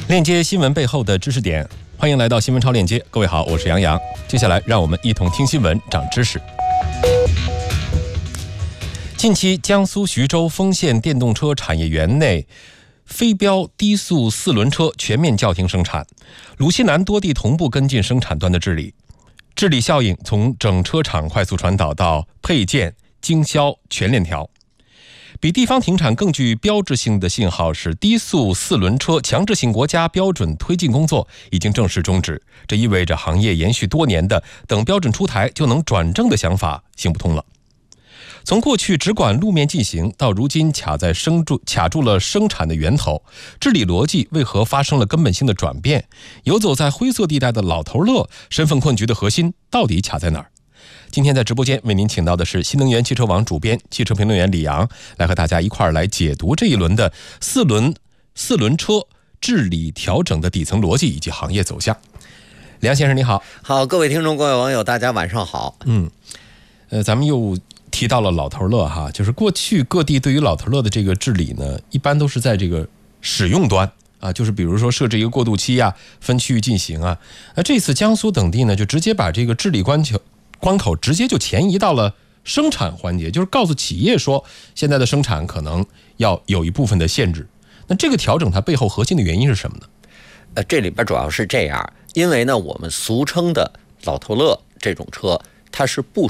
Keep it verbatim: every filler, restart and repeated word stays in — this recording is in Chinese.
链接新闻背后的知识点，欢迎来到新闻超链接。各位好，我是杨洋。接下来让我们一同听新闻，长知识。近期，江苏徐州丰县电动车产业园内飞标低速四轮车全面叫停生产，鲁西南多地同步跟进生产端的治理，治理效应从整车厂快速传导到配件、经销全链条。比地方停产更具标志性的信号是，低速四轮车强制性国家标准推进工作已经正式终止，这意味着行业延续多年的等标准出台就能转正的想法行不通了。从过去只管路面进行，到如今卡在生住卡住了生产的源头，治理逻辑为何发生了根本性的转变？游走在灰色地带的老头乐身份困局的核心到底卡在哪儿？今天在直播间为您请到的是新能源汽车网主编、汽车评论员李阳，来和大家一块儿来解读这一轮的四轮四轮车治理调整的底层逻辑以及行业走向。梁先生你好。 好，各位听众各位网友大家晚上好。 嗯，呃，咱们又提到了老头乐哈，就是过去各地对于老头乐的这个治理呢，一般都是在这个使用端啊，就是比如说设置一个过渡期啊，分区域进行啊。那这次江苏等地呢，就直接把这个治理关口关口直接就前移到了生产环节，就是告诉企业说，现在的生产可能要有一部分的限制。那这个调整它背后核心的原因是什么呢？ 呃，这里边主要是这样，因为呢，我们俗称的老头乐这种车，它是不